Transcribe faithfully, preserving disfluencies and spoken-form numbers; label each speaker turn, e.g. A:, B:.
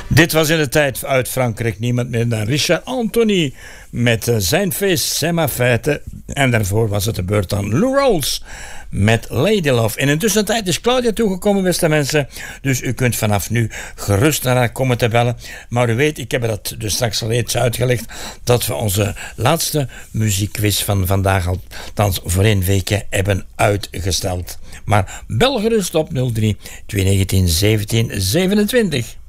A: Dit was in de tijd uit Frankrijk niemand meer dan Richard Anthony met zijn feest, C'est ma fête. En daarvoor was het de beurt aan Lou Rawls met Lady Love. In de tussentijd is Claudia toegekomen, beste mensen. Dus u kunt vanaf nu gerust naar haar komen te bellen. Maar u weet, ik heb dat dus straks al eens uitgelegd, dat we onze laatste muziekquiz van vandaag althans voor één week hebben uitgesteld. Maar bel gerust op nul drie twee negentien zeventien zevenentwintig.